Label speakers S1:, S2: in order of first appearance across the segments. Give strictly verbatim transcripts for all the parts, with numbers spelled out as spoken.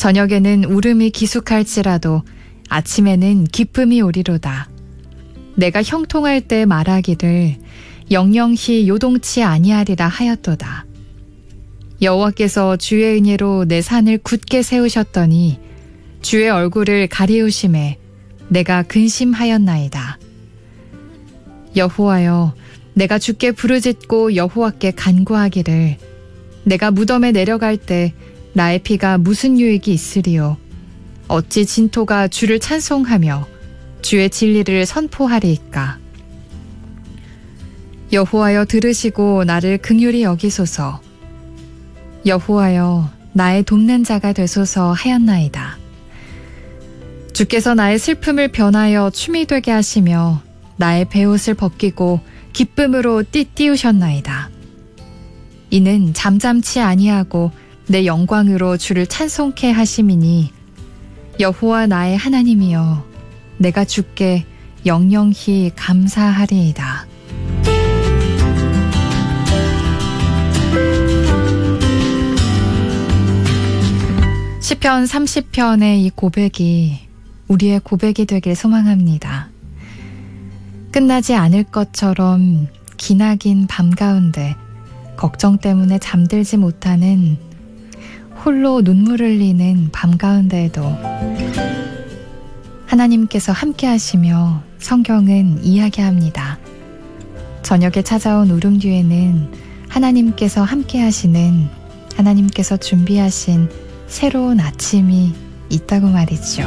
S1: 저녁에는 울음이 기숙할지라도 아침에는 기쁨이 오리로다. 내가 형통할 때 말하기를 영영히 요동치 아니하리라 하였도다. 여호와께서 주의 은혜로 내 산을 굳게 세우셨더니 주의 얼굴을 가리우심에 내가 근심하였나이다. 여호와여, 내가 주께 부르짖고 여호와께 간구하기를 내가 무덤에 내려갈 때 나의 피가 무슨 유익이 있으리요. 어찌 진토가 주를 찬송하며 주의 진리를 선포하리이까. 여호와여, 들으시고 나를 긍휼히 여기소서. 여호와여, 나의 돕는 자가 되소서 하였나이다. 주께서 나의 슬픔을 변하여 춤이 되게 하시며 나의 베옷을 벗기고 기쁨으로 띠띠우셨나이다. 이는 잠잠치 아니하고 내 영광으로 주를 찬송케 하심이니 여호와 나의 하나님이여, 내가 주께 영영히 감사하리이다. 시편 삼십 편의 이 고백이 우리의 고백이 되길 소망합니다. 끝나지 않을 것처럼 기나긴 밤 가운데 걱정 때문에 잠들지 못하는, 홀로 눈물 흘리는 밤 가운데에도 하나님께서 함께 하시며 성경은 이야기합니다. 저녁에 찾아온 울음 뒤에는 하나님께서 함께 하시는, 하나님께서 준비하신 새로운 아침이 있다고 말이죠.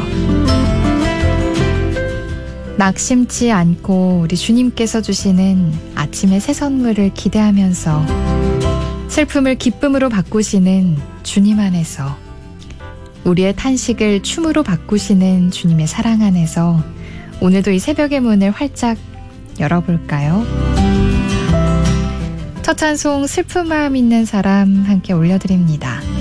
S1: 낙심치 않고 우리 주님께서 주시는 아침의 새 선물을 기대하면서 슬픔을 기쁨으로 바꾸시는 주님 안에서, 우리의 탄식을 춤으로 바꾸시는 주님의 사랑 안에서 오늘도 이 새벽의 문을 활짝 열어볼까요? 첫 찬송 슬픈 마음 있는 사람 함께 올려드립니다.